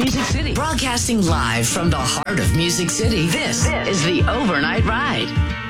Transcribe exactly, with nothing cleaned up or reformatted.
Music City. Broadcasting live from the heart of Music City, this is the Overnight Ride.